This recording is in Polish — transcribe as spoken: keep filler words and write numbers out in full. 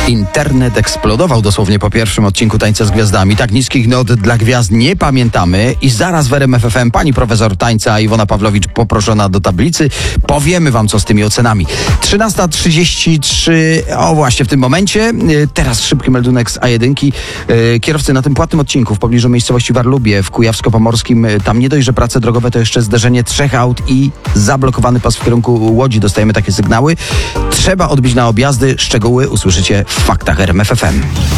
Internet eksplodował dosłownie po pierwszym odcinku Tańca z Gwiazdami. Tak niskich not dla gwiazd nie pamiętamy i zaraz w R M F F M pani profesor tańca Iwona Pawlowicz poproszona do tablicy. Powiemy wam, co z tymi ocenami. trzynasta trzydzieści trzy, o właśnie w tym momencie. Teraz szybki meldunek z A jeden. Kierowcy na tym płatnym odcinku w pobliżu miejscowości Warlubie w Kujawsko-Pomorskim. Tam nie dość, że prace drogowe, to jeszcze zderzenie trzech aut i zablokowany pas w kierunku Łodzi. Dostajemy takie sygnały. Trzeba odbić na objazdy. Szczegóły usłyszycie w faktach R M F F M.